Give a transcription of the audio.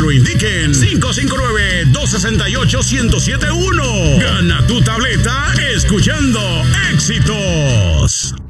lo indiquen. 559-268-1071. Gana tu tableta escuchando Éxitos.